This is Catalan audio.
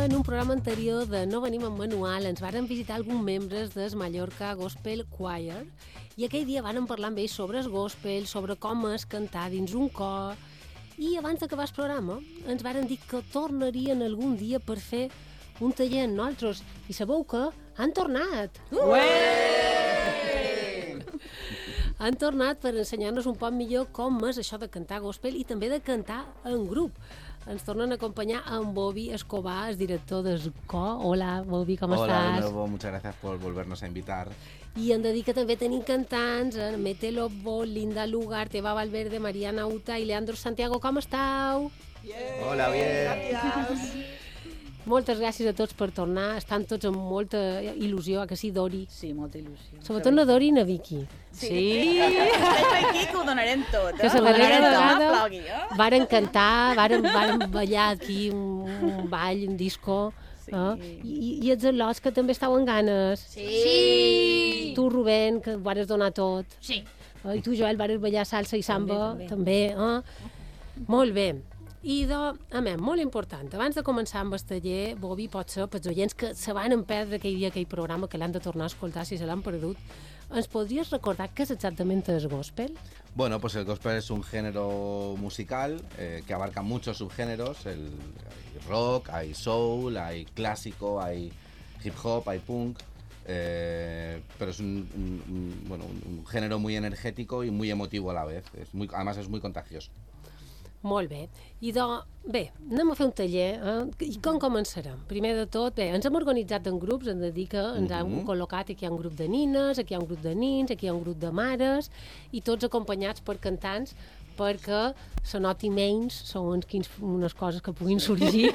en un programa anterior de No venim amb manual ens varen visitar alguns membres del Mallorca Gospel Choir i aquell dia varen parlar amb ells sobre el gospel, sobre com és cantar dins un cor, i abans d'acabar el programa ens varen dir que tornarien algun dia per fer un taller amb nosaltres. I sabeu què? Han tornat! Han tornat per ensenyar-nos un poc millor com és això de cantar gospel i també de cantar en grup. Ens tornen a acompañar a Bobby Escobar, el director del cor. Hola, Bobby, com estàs? Hola, de nuevo, muchas gracias por volvernos a invitar. I hem de dir que també tenim cantants, Mete Lobo, Linda Lugart, Eva Valverde, Mariana Uta i Leandro Santiago. Com estàu? Bien. Hola, bien. Gràcies. Moltes gràcies a tots per tornar. Estan tots amb molta il·lusió, que sí, Dori? Sí, molta il·lusió. Sobretot la Dori i la Vicky. Sí. Estem aquí que ho donarem tot, Que la darrera vegada plogui, varen cantar, varen ballar aquí un ball, un disco. Sí. I els al·lots que també estàu amb ganes. Sí. Tu, Rubén, que ho vares donar tot. Sí. I tu, Joel, vares ballar salsa i samba. També. Molt bé. I, a més, molt important, abans de començar amb el taller, Bobby, potser, pels oients que se van perdre aquell dia aquell programa, que l'han de tornar a escoltar si se l'han perdut, ¿ens podries recordar qué es exactamente el gospel? Bueno, pues el gospel es un género musical que abarca muchos subgéneros. Hay rock, hay soul, hay clásico, hay hip hop, hay punk. Pero es un género muy energético y muy emotivo a la vez. Además es muy contagioso. Molt bé. I bé, anem a fer un taller. I com començarem? Primer de tot, bé, ens hem organitzat en grups, hem de dir que ens hem col·locat, aquí hi ha un grup de nines, aquí hi ha un grup de nins, aquí hi ha un grup de mares, i tots acompanyats per cantants, perquè se noti menys segons unes coses que puguin sorgir